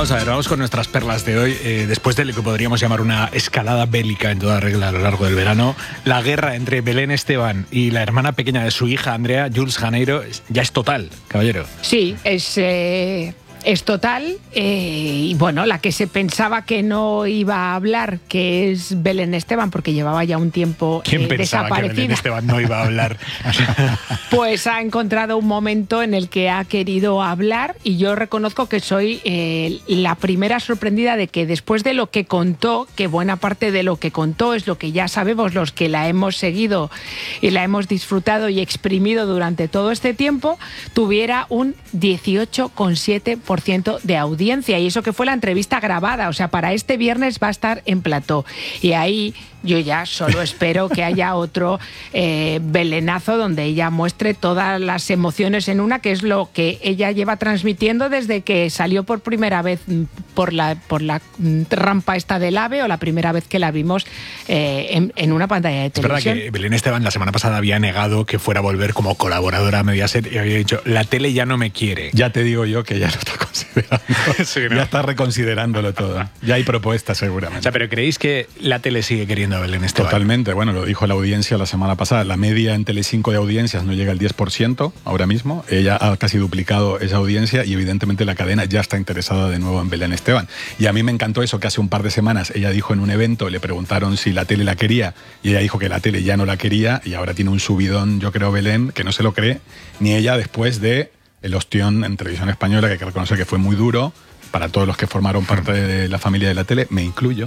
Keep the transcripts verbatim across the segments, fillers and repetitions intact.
Vamos a ver, vamos con nuestras perlas de hoy. Eh, después de lo que podríamos llamar una escalada bélica en toda regla a lo largo del verano, la guerra entre Belén Esteban y la hermana pequeña de su hija, Andrea, Jules Janeiro, ya es total, caballero. Sí, es... Eh... Es total, eh, y bueno, la que se pensaba que no iba a hablar, que es Belén Esteban, porque llevaba ya un tiempo ¿Quién eh, pensaba desaparecida. que Belén Esteban no iba a hablar? Pues ha encontrado un momento en el que ha querido hablar, y yo reconozco que soy eh, la primera sorprendida de que después de lo que contó, que buena parte de lo que contó es lo que ya sabemos los que la hemos seguido y la hemos disfrutado y exprimido durante todo este tiempo, tuviera un dieciocho coma siete por ciento de audiencia, y eso que fue la entrevista grabada, o sea, para este viernes va a estar en plató, y ahí yo ya solo espero que haya otro eh, belenazo donde ella muestre todas las emociones en una, que es lo que ella lleva transmitiendo desde que salió por primera vez por la, por la rampa esta del AVE, o la primera vez que la vimos eh, en, en una pantalla de televisión. Es verdad que Belén Esteban la semana pasada había negado que fuera a volver como colaboradora a Mediaset y había dicho, la tele ya no me quiere. Ya te digo yo que ya lo está considerando. Sí, ¿no? Ya está reconsiderándolo todo. Ya hay propuestas seguramente. O sea, pero ¿creéis que la tele sigue queriendo a Belén Esteban? Totalmente. Bueno, lo dijo la audiencia la semana pasada. La media en Telecinco de audiencias no llega al diez por ciento ahora mismo. Ella ha casi duplicado esa audiencia y evidentemente la cadena ya está interesada de nuevo en Belén Esteban. Y a mí me encantó eso que hace un par de semanas ella dijo en un evento, le preguntaron si la tele la quería y ella dijo que la tele ya no la quería, y ahora tiene un subidón, yo creo, Belén, que no se lo cree ni ella después de el ostión en Televisión Española, que hay que reconocer que fue muy duro para todos los que formaron parte de la familia de la tele, me incluyo.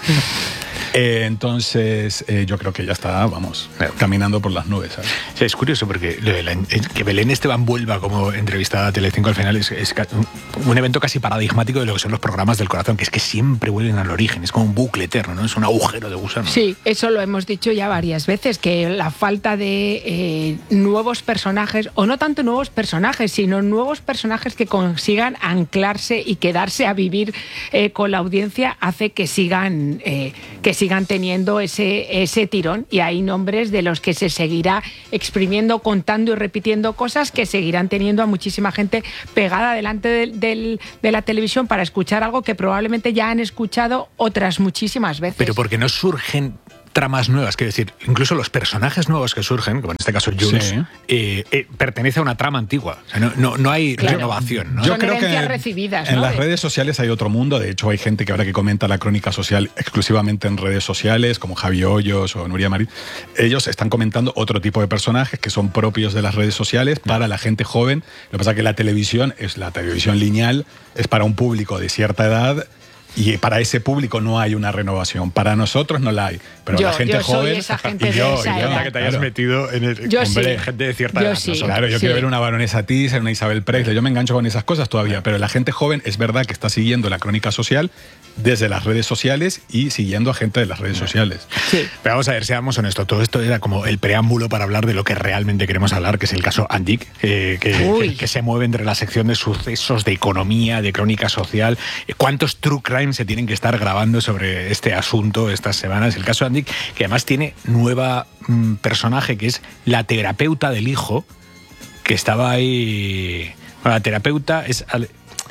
Eh, entonces, eh, yo creo que ya está, vamos, caminando por las nubes, ¿sabes? Sí, es curioso porque lo de la, que Belén Esteban vuelva como entrevistada a Telecinco al final es, es un, un evento casi paradigmático de lo que son los programas del corazón, que es que siempre vuelven al origen, es como un bucle eterno, ¿no? Es un agujero de gusano. Sí, eso lo hemos dicho ya varias veces, que la falta de eh, nuevos personajes, o no tanto nuevos personajes, sino nuevos personajes que consigan anclarse y quedarse a vivir eh, con la audiencia, hace que sigan, eh, que sigan sigan teniendo ese, ese tirón, y hay nombres de los que se seguirá exprimiendo, contando y repitiendo cosas que seguirán teniendo a muchísima gente pegada delante de, de, de la televisión para escuchar algo que probablemente ya han escuchado otras muchísimas veces. Pero porque no surgen tramas nuevas, quiero decir, incluso los personajes nuevos que surgen, como en este caso Jules, sí. eh, eh, pertenece a una trama antigua. O sea, no, no, no hay claro. renovación, ¿no? Yo Son creo que recibidas, en ¿no? las redes sociales hay otro mundo. De hecho, hay gente que ahora que comenta la crónica social exclusivamente en redes sociales, como Javi Hoyos o Nuria Marín. Ellos están comentando otro tipo de personajes que son propios de las redes sociales para la gente joven. Lo que pasa es que la televisión, es la televisión lineal, es para un público de cierta edad. Y para ese público no hay una renovación. Para nosotros no la hay. Pero yo, la gente yo soy joven. Esa gente y yo, de esa y yo, edad. Que te hayas claro. metido en el. Yo hombre, sí. gente de cierta yo edad. Sí. No claro, yo sí. quiero ver una Baronesa Thyssen, una Isabel Presley. Yo me engancho con esas cosas todavía. Pero la gente joven es verdad que está siguiendo la crónica social desde las redes sociales y siguiendo a gente de las redes sociales. Sí. Pero vamos a ver, seamos honestos. Todo esto era como el preámbulo para hablar de lo que realmente queremos hablar, que es el caso Andic, eh, que, que, que se mueve entre la sección de sucesos, de economía, de crónica social. ¿Cuántos true crime se tienen que estar grabando sobre este asunto estas semanas? El caso Andic, que además tiene nueva mmm, personaje, que es la terapeuta del hijo, que estaba ahí. Bueno, la terapeuta es al,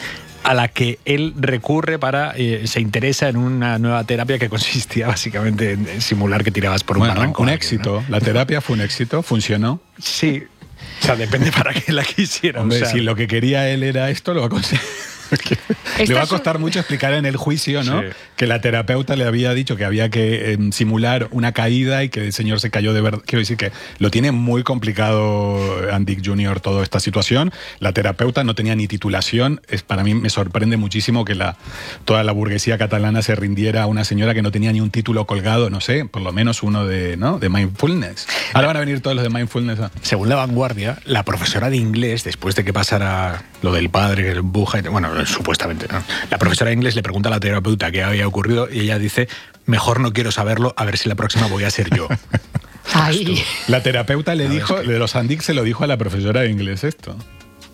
a la que él recurre para, eh, se interesa en una nueva terapia que consistía básicamente en, en simular que tirabas por un bueno, barranco. Un alguien, éxito. ¿no? La terapia fue un éxito, funcionó. Sí. O sea, depende para qué la quisiera. Hombre, o sea, si lo que quería él era esto, lo va a conseguir. Le va a costar mucho explicar en el juicio, ¿no? Sí. Que la terapeuta le había dicho que había que eh, simular una caída y que el señor se cayó de verdad. Quiero decir que lo tiene muy complicado Andic junior toda esta situación. La terapeuta no tenía ni titulación. Es, para mí me sorprende muchísimo que la, toda la burguesía catalana se rindiera a una señora que no tenía ni un título colgado, no sé, por lo menos uno de, ¿no? de mindfulness. Ahora van a venir todos los de mindfulness. ¿No? Según La Vanguardia, la profesora de inglés, después de que pasara lo del padre, el buja, bueno, supuestamente, ¿no? La profesora de inglés le pregunta a la terapeuta qué había ocurrido y ella dice, mejor no quiero saberlo, a ver si la próxima voy a ser yo. Ay. La terapeuta le no, dijo, es que... de los Andic se lo dijo a la profesora de inglés esto.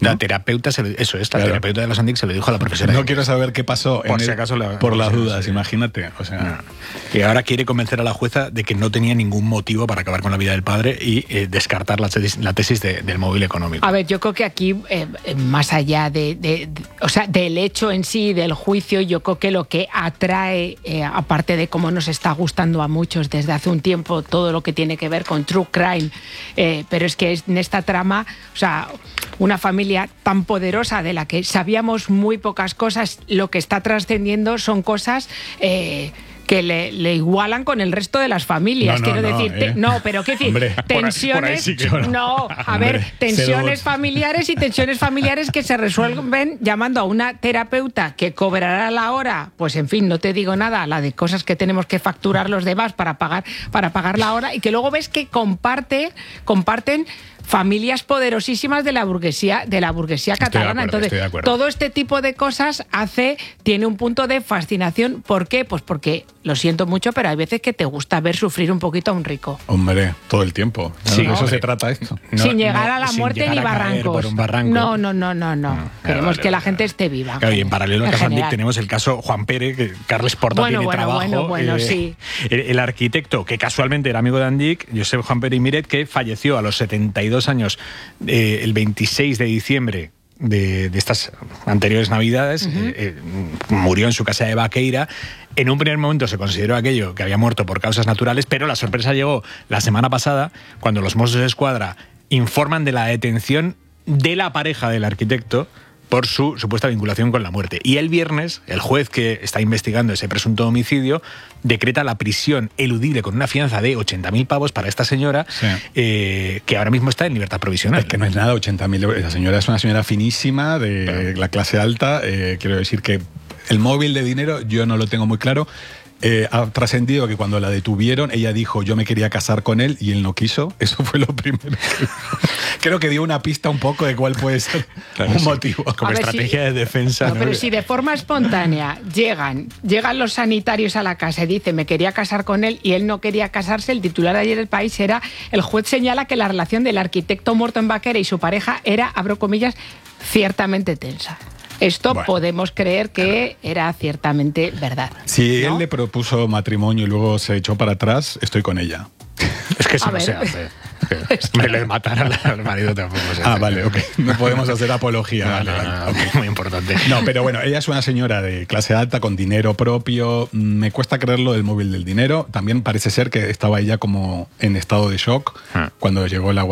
¿no? La terapeuta, se lo, eso es, la claro. terapeuta de los Andic se lo dijo a la profesora. No quiero saber qué pasó por en si el, acaso la, por las si dudas, sí. imagínate. O sea, y ahora quiere convencer a la jueza de que no tenía ningún motivo para acabar con la vida del padre y eh, descartar la tesis, la tesis de, del móvil económico. A ver, yo creo que aquí, eh, más allá de, de, de, o sea, del hecho en sí, del juicio, yo creo que lo que atrae, eh, aparte de cómo nos está gustando a muchos desde hace un tiempo todo lo que tiene que ver con true crime, eh, pero es que es en esta trama, o sea, una familia tan poderosa de la que sabíamos muy pocas cosas, lo que está trascendiendo son cosas eh, que le, le igualan con el resto de las familias. No, no, Quiero no, decir, ¿eh? te, no, pero qué decir, Hombre, tensiones, por ahí, por ahí sí que no. no, a Hombre, ver, tensiones cero. familiares y tensiones familiares que se resuelven llamando a una terapeuta que cobrará la hora, pues en fin, no te digo nada, la de cosas que tenemos que facturar los demás para pagar, para pagar la hora, y que luego ves que comparte, comparten familias poderosísimas de la burguesía, de la burguesía Estoy de catalana. acuerdo, estoy de Entonces, acuerdo. todo este tipo de cosas hace, tiene un punto de fascinación. ¿Por qué? Pues porque, lo siento mucho, pero hay veces que te gusta ver sufrir un poquito a un rico. hombre, todo el tiempo. ¿No? Sí, Eso hombre. se trata esto. No, sin llegar no, a la sin muerte llegar ni a caer barrancos. por un barranco. No, no, no, no, no. Queremos vale, que la vale. gente esté viva. Claro, y en paralelo al en caso Andic general. tenemos el caso Juan Pérez, que Carles Porta Bueno, tiene bueno, trabajo. bueno, bueno, sí. El, el arquitecto, que casualmente era amigo de Andic, Josep Juan Pérez Miret, que falleció a los setenta y dos años eh, el veintiséis de diciembre de, de estas anteriores navidades, uh-huh. eh, eh, murió en su casa de Baqueira. En un primer momento se consideró aquello que había muerto por causas naturales, pero la sorpresa llegó la semana pasada cuando los Mossos de Escuadra informan de la detención de la pareja del arquitecto por su supuesta vinculación con la muerte. Y el viernes, el juez que está investigando ese presunto homicidio decreta la prisión eludible con una fianza de ochenta mil pavos para esta señora, sí. eh, que ahora mismo está en libertad provisional. Es que no es nada, ochenta mil euros. La señora es una señora finísima, de Pero. la clase alta. Eh, quiero decir que el móvil de dinero yo no lo tengo muy claro. Eh, ha trascendido que cuando la detuvieron, ella dijo, yo me quería casar con él, y él no quiso. Eso fue lo primero que creo que dio una pista un poco de cuál puede ser claro, un sí. motivo. Como estrategia si, de defensa. No, ¿no? Pero si de forma espontánea llegan, llegan los sanitarios a la casa y dicen, me quería casar con él, y él no quería casarse, el titular de ayer del País era, el juez señala que la relación del arquitecto muerto en Baqueira y su pareja era, abro comillas, ciertamente tensa. Esto bueno, podemos creer que claro. era ciertamente verdad. Si ¿no? él le propuso matrimonio y luego se echó para atrás, estoy con ella. Es que eso a no ver. se hace. Me le matar al marido tampoco se hace. Ah, vale, ok. No podemos hacer apología. No, vale, no, vale. no, okay. Muy importante. No, pero bueno, ella es una señora de clase alta, con dinero propio. Me cuesta creerlo del móvil del dinero. También parece ser que estaba ella como en estado de shock ah. cuando llegó la